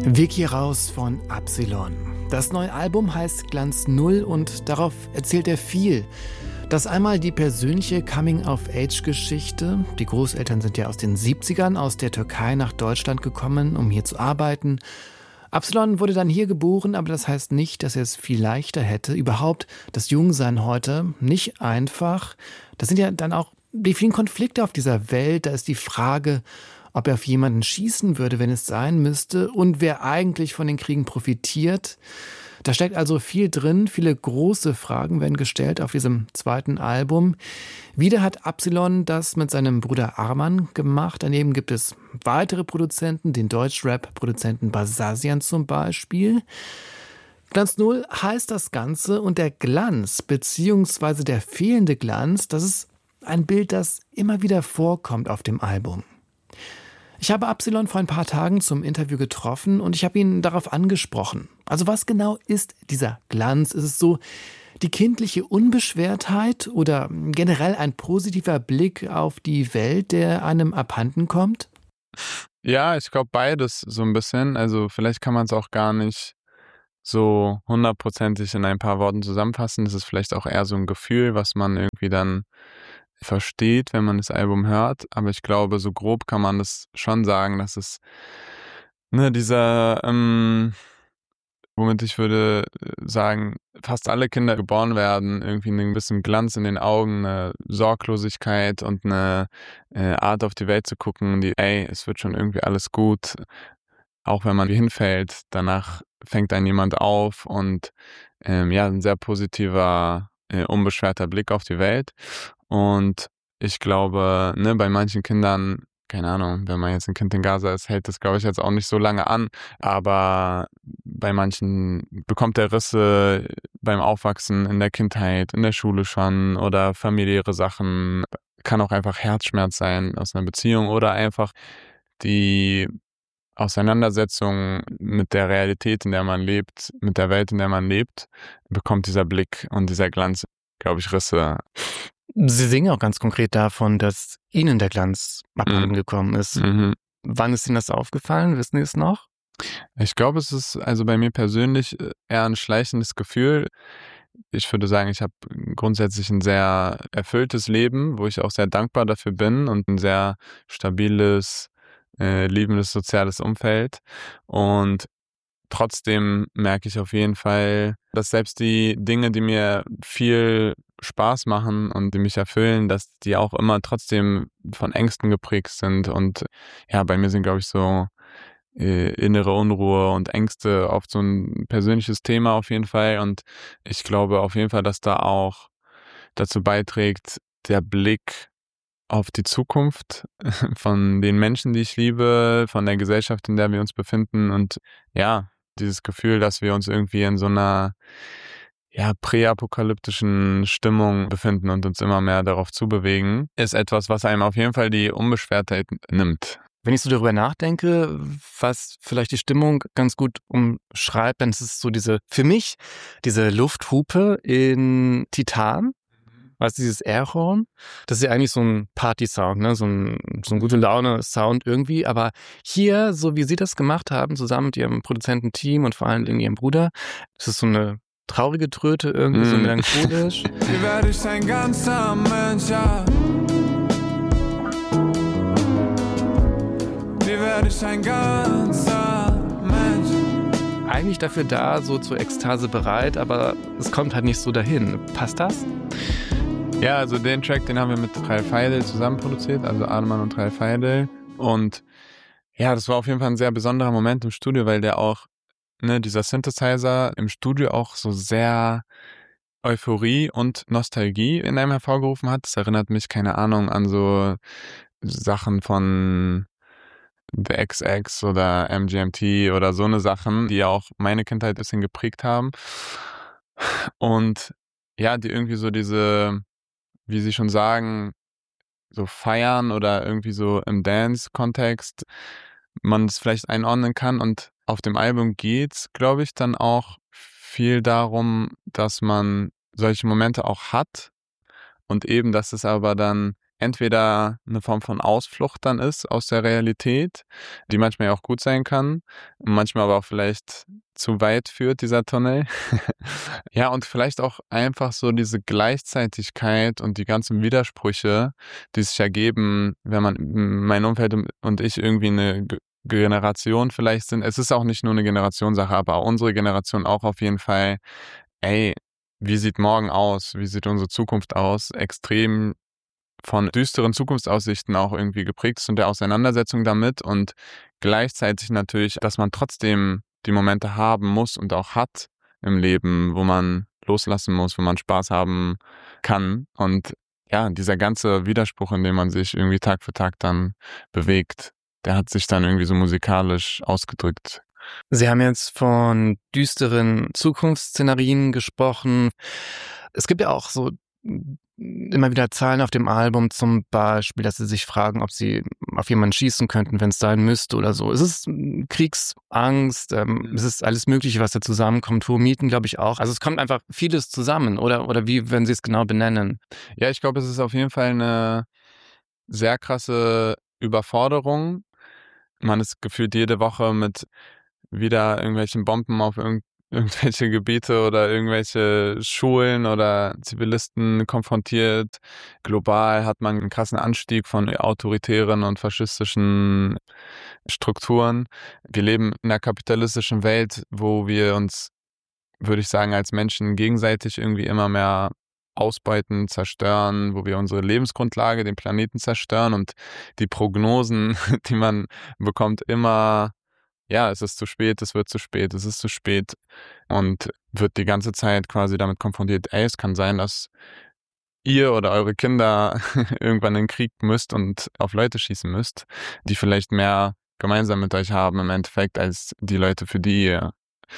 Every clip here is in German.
Vicky Raus von Absilon. Das neue Album heißt Glanz Null und darauf erzählt er viel. Das einmal die persönliche Coming-of-Age-Geschichte. Die Großeltern sind ja aus den 70ern aus der Türkei nach Deutschland gekommen, um hier zu arbeiten. Absilon wurde dann hier geboren, aber das heißt nicht, dass er es viel leichter hätte. Überhaupt das Jungsein heute nicht einfach. Das sind ja dann auch die vielen Konflikte auf dieser Welt. Da ist die Frage, ob er auf jemanden schießen würde, wenn es sein müsste, und wer eigentlich von den Kriegen profitiert. Da steckt also viel drin, viele große Fragen werden gestellt auf diesem zweiten Album. Wieder hat Absilon das mit seinem Bruder Arman gemacht. Daneben gibt es weitere Produzenten, den Deutschrap-Produzenten Basazian zum Beispiel. Glanz Null heißt das Ganze, und der Glanz bzw. der fehlende Glanz, das ist ein Bild, das immer wieder vorkommt auf dem Album. Ich habe Absilon vor ein paar Tagen zum Interview getroffen und ich habe ihn darauf angesprochen. Also was genau ist dieser Glanz? Ist es so die kindliche Unbeschwertheit oder generell ein positiver Blick auf die Welt, der einem abhanden kommt? Ja, ich glaube beides so ein bisschen. Also vielleicht kann man es auch gar nicht so hundertprozentig in ein paar Worten zusammenfassen. Das ist vielleicht auch eher so ein Gefühl, was man irgendwie dann versteht, wenn man das Album hört. Aber ich glaube, so grob kann man das schon sagen, dass es dieser, womit ich würde sagen, fast alle Kinder geboren werden, irgendwie einen gewissen Glanz in den Augen, eine Sorglosigkeit und eine Art auf die Welt zu gucken, die, es wird schon irgendwie alles gut, auch wenn man hinfällt, danach fängt einen jemand auf und ein sehr positiver, unbeschwerter Blick auf die Welt. Und ich glaube, bei manchen Kindern, keine Ahnung, wenn man jetzt ein Kind in Gaza ist, hält das, glaube ich, jetzt auch nicht so lange an. Aber bei manchen bekommt er Risse beim Aufwachsen in der Kindheit, in der Schule schon oder familiäre Sachen. Kann auch einfach Herzschmerz sein aus einer Beziehung oder einfach die Auseinandersetzung mit der Realität, in der man lebt, mit der Welt, in der man lebt, bekommt dieser Blick und dieser Glanz, glaube ich, Risse. Sie singen auch ganz konkret davon, dass Ihnen der Glanz abhanden gekommen ist. Wann ist Ihnen das aufgefallen? Wissen Sie es noch? Ich glaube, es ist also bei mir persönlich eher ein schleichendes Gefühl. Ich würde sagen, ich habe grundsätzlich ein sehr erfülltes Leben, wo ich auch sehr dankbar dafür bin, und ein sehr stabiles, liebendes soziales Umfeld. Und trotzdem merke ich auf jeden Fall, dass selbst die Dinge, die mir viel Spaß machen und die mich erfüllen, dass die auch immer trotzdem von Ängsten geprägt sind. Und ja, bei mir sind, glaube ich, so innere Unruhe und Ängste oft so ein persönliches Thema auf jeden Fall. Und ich glaube auf jeden Fall, dass da auch dazu beiträgt, der Blick auf die Zukunft von den Menschen, die ich liebe, von der Gesellschaft, in der wir uns befinden, und ja, dieses Gefühl, dass wir uns irgendwie in so einer präapokalyptischen Stimmung befinden und uns immer mehr darauf zubewegen, ist etwas, was einem auf jeden Fall die Unbeschwertheit nimmt. Wenn ich so darüber nachdenke, was vielleicht die Stimmung ganz gut umschreibt, dann ist es so für mich diese Lufthupe in Titan. Weißt du, dieses Airhorn, das ist ja eigentlich so ein Party-Sound, ne? So ein gute Laune-Sound irgendwie. Aber hier, so wie Sie das gemacht haben, zusammen mit Ihrem Produzententeam und vor allem Ihrem Bruder, das ist so eine traurige Tröte irgendwie, so melancholisch. Wie werde ich ein ganzer Mensch, ja? Wie werde ich ein ganzer Mensch? Eigentlich dafür da, so zur Ekstase bereit, aber es kommt halt nicht so dahin. Passt das? Ja, also den Track, den haben wir mit Ralf Heidel zusammen produziert, also Arman und Ralf Heidel. Und ja, das war auf jeden Fall ein sehr besonderer Moment im Studio, weil der auch, dieser Synthesizer im Studio auch so sehr Euphorie und Nostalgie in einem hervorgerufen hat. Das erinnert mich, keine Ahnung, an so Sachen von The XX oder MGMT oder so eine Sachen, die ja auch meine Kindheit ein bisschen geprägt haben. Und ja, die irgendwie so diese, wie Sie schon sagen, so feiern oder irgendwie so im Dance-Kontext man es vielleicht einordnen kann. Und auf dem Album geht's, glaube ich, dann auch viel darum, dass man solche Momente auch hat und eben, dass es aber dann entweder eine Form von Ausflucht dann ist aus der Realität, die manchmal ja auch gut sein kann, manchmal aber auch vielleicht zu weit führt, dieser Tunnel. Ja, und vielleicht auch einfach so diese Gleichzeitigkeit und die ganzen Widersprüche, die sich ergeben, wenn man mein Umfeld und ich irgendwie eine Generation vielleicht sind. Es ist auch nicht nur eine Generationssache, aber unsere Generation auch auf jeden Fall. Ey, wie sieht morgen aus? Wie sieht unsere Zukunft aus? Extrem von düsteren Zukunftsaussichten auch irgendwie geprägt ist und der Auseinandersetzung damit und gleichzeitig natürlich, dass man trotzdem die Momente haben muss und auch hat im Leben, wo man loslassen muss, wo man Spaß haben kann und ja, dieser ganze Widerspruch, in dem man sich irgendwie Tag für Tag dann bewegt, der hat sich dann irgendwie so musikalisch ausgedrückt. Sie haben jetzt von düsteren Zukunftsszenarien gesprochen. Es gibt ja auch so immer wieder Zahlen auf dem Album, zum Beispiel, dass Sie sich fragen, ob Sie auf jemanden schießen könnten, wenn es sein müsste oder so. Es ist Kriegsangst, es ist alles Mögliche, was da zusammenkommt. Turmiten, glaube ich, auch. Also es kommt einfach vieles zusammen, oder wie, wenn Sie es genau benennen? Ja, ich glaube, es ist auf jeden Fall eine sehr krasse Überforderung. Man ist gefühlt jede Woche mit wieder irgendwelchen Bomben auf irgendwelche Gebiete oder irgendwelche Schulen oder Zivilisten konfrontiert. Global hat man einen krassen Anstieg von autoritären und faschistischen Strukturen. Wir leben in einer kapitalistischen Welt, wo wir uns, würde ich sagen, als Menschen gegenseitig irgendwie immer mehr ausbeuten, zerstören, wo wir unsere Lebensgrundlage, den Planeten zerstören und die Prognosen, die man bekommt, immer, ja, es ist zu spät, es wird zu spät, es ist zu spät und wird die ganze Zeit quasi damit konfrontiert, ey, es kann sein, dass ihr oder eure Kinder irgendwann in den Krieg müsst und auf Leute schießen müsst, die vielleicht mehr gemeinsam mit euch haben im Endeffekt, als die Leute, für die ihr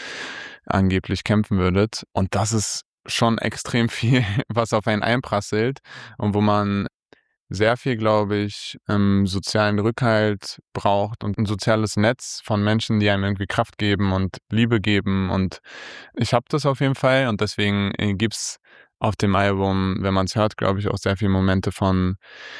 angeblich kämpfen würdet. Und das ist schon extrem viel, was auf einen einprasselt und wo man sehr viel, glaube ich, sozialen Rückhalt braucht und ein soziales Netz von Menschen, die einem irgendwie Kraft geben und Liebe geben. Und ich habe das auf jeden Fall und deswegen gibt's auf dem Album, wenn man es hört, glaube ich, auch sehr viele Momente von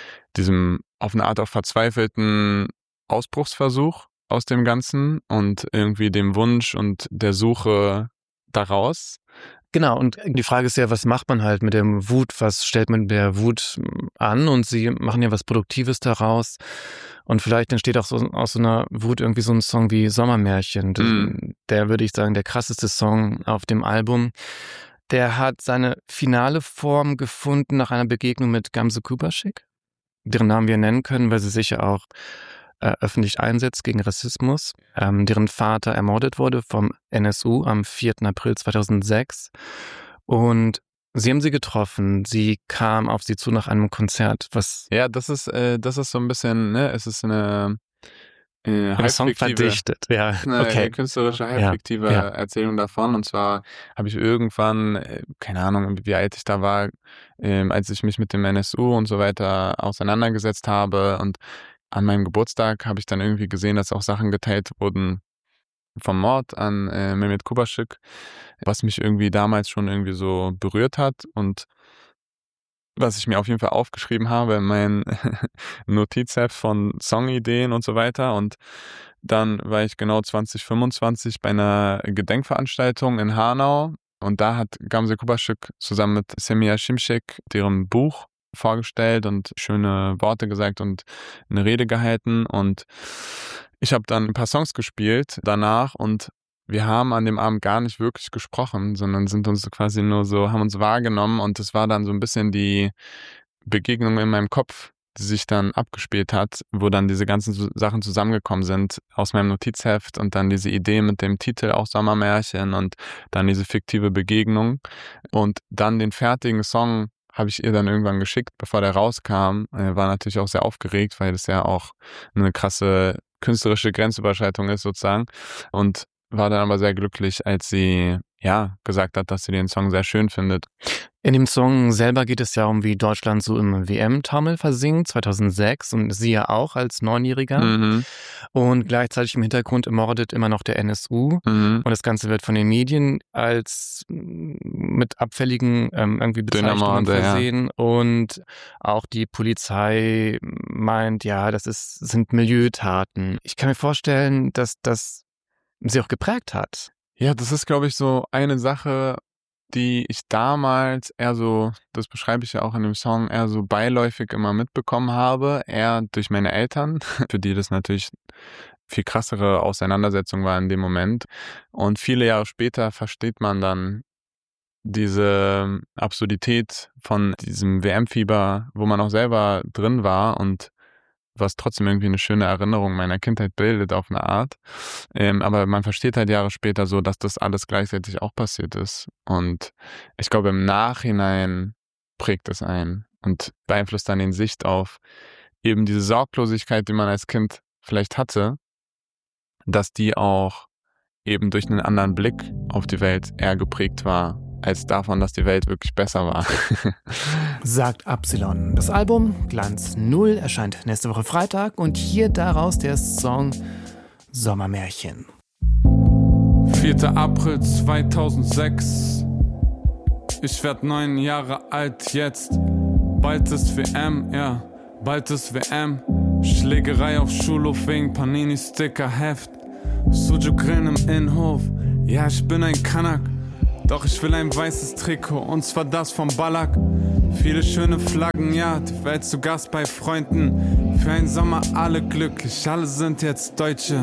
diesem auf eine Art auch verzweifelten Ausbruchsversuch aus dem Ganzen und irgendwie dem Wunsch und der Suche daraus. Genau, und die Frage ist ja, was macht man halt mit der Wut? Was stellt man der Wut an? Und Sie machen ja was Produktives daraus. Und vielleicht entsteht auch so aus so einer Wut irgendwie so ein Song wie Sommermärchen. Der, würde ich sagen, der krasseste Song auf dem Album. Der hat seine finale Form gefunden nach einer Begegnung mit Gamze Kubaschik, deren Namen wir nennen können, weil sie sich ja auch öffentlich einsetzt gegen Rassismus, deren Vater ermordet wurde vom NSU am 4. April 2006. Und Sie haben sie getroffen. Sie kam auf sie zu nach einem Konzert. Was? Ja, das ist so ein bisschen, ne, es ist eine Im Song verdichtet, ja. eine künstlerische, halbfiktive Ja. Erzählung davon. Und zwar habe ich irgendwann, keine Ahnung, wie alt ich da war, als ich mich mit dem NSU und so weiter auseinandergesetzt habe. Und an meinem Geburtstag habe ich dann irgendwie gesehen, dass auch Sachen geteilt wurden vom Mord an Mehmet Kubaschik, was mich irgendwie damals schon irgendwie so berührt hat und was ich mir auf jeden Fall aufgeschrieben habe in mein Notizheft von Songideen und so weiter. Und dann war ich genau 2025 bei einer Gedenkveranstaltung in Hanau und da hat Gamze Kubaschik zusammen mit Semih Şimşek deren Buch vorgestellt und schöne Worte gesagt und eine Rede gehalten. Und ich habe dann ein paar Songs gespielt danach und wir haben an dem Abend gar nicht wirklich gesprochen, sondern sind uns quasi nur so, haben uns wahrgenommen und es war dann so ein bisschen die Begegnung in meinem Kopf, die sich dann abgespielt hat, wo dann diese ganzen Sachen zusammengekommen sind aus meinem Notizheft und dann diese Idee mit dem Titel auch Sommermärchen und dann diese fiktive Begegnung und dann den fertigen Song habe ich ihr dann irgendwann geschickt, bevor der rauskam. War natürlich auch sehr aufgeregt, weil das ja auch eine krasse künstlerische Grenzüberschreitung ist sozusagen und war dann aber sehr glücklich, als sie ja gesagt hat, dass sie den Song sehr schön findet. In dem Song selber geht es ja um, wie Deutschland so im WM-Taumel versinkt, 2006, und sie ja auch als 9-Jähriger. Und gleichzeitig im Hintergrund ermordet immer noch der NSU. Und das Ganze wird von den Medien als mit abfälligen irgendwie Bezeichnungen versehen. Ja. Und auch die Polizei meint, ja, sind Milieutaten. Ich kann mir vorstellen, dass das sie auch geprägt hat. Ja, das ist, glaube ich, so eine Sache, die ich damals eher so, das beschreibe ich ja auch in dem Song, eher so beiläufig immer mitbekommen habe, eher durch meine Eltern, für die das natürlich viel krassere Auseinandersetzung war in dem Moment. Und viele Jahre später versteht man dann diese Absurdität von diesem WM-Fieber, wo man auch selber drin war und was trotzdem irgendwie eine schöne Erinnerung meiner Kindheit bildet auf eine Art. Aber man versteht halt Jahre später so, dass das alles gleichzeitig auch passiert ist. Und ich glaube, im Nachhinein prägt es einen und beeinflusst dann den Sicht auf eben diese Sorglosigkeit, die man als Kind vielleicht hatte, dass die auch eben durch einen anderen Blick auf die Welt eher geprägt war, als davon, dass die Welt wirklich besser war. Sagt Absilon. Das Album Glanz 0 erscheint nächste Woche Freitag und hier daraus der Song Sommermärchen. 4. April 2006. Ich werd 9 Jahre alt jetzt. Bald ist WM, ja, bald ist WM. Schlägerei auf Schulhof wegen Panini-Sticker-Heft. Sujuk-Grillen im Innenhof, ja, ich bin ein Kanak. Doch ich will ein weißes Trikot, und zwar das vom Ballack. Viele schöne Flaggen, ja, die Welt zu Gast bei Freunden. Für einen Sommer alle glücklich, alle sind jetzt Deutsche.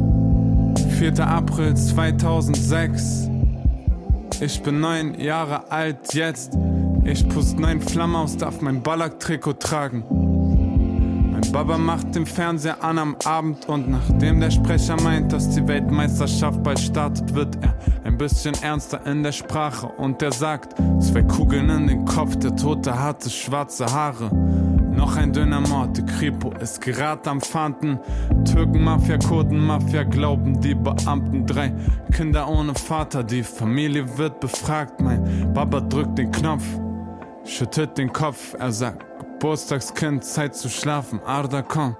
4. April 2006. Ich bin 9 Jahre alt jetzt. Ich pust 9 Flammen aus, darf mein Ballack-Trikot tragen. Mein Baba macht den Fernseher an am Abend und nachdem der Sprecher meint, dass die Weltmeisterschaft bald startet, wird er ein bisschen ernster in der Sprache und er sagt, 2 Kugeln in den Kopf, der Tote hatte schwarze Haare. Noch ein dünner Mord, die Kripo ist gerade am Fahnden. Türken, Mafia, Kurden, Mafia, glauben die Beamten. 3 Kinder ohne Vater, die Familie wird befragt. Mein Baba drückt den Knopf, schüttet den Kopf, er sagt, Geburtstagskind, Zeit zu schlafen, Arda, komm.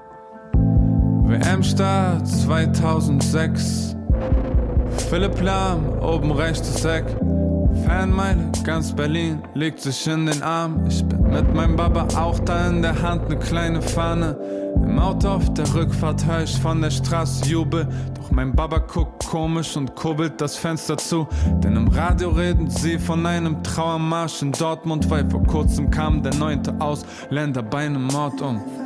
WM-Start 2006. Philipp Lahm, oben rechtes Eck. Fanmeile, ganz Berlin legt sich in den Arm. Ich bin mit meinem Baba auch da, in der Hand ne kleine Fahne. Im Auto auf der Rückfahrt hör ich von der Straße Jubel. Doch mein Baba guckt komisch und kurbelt das Fenster zu. Denn im Radio reden sie von einem Trauermarsch in Dortmund, weil vor kurzem kam der 9. Ausländer bei einem Mord um.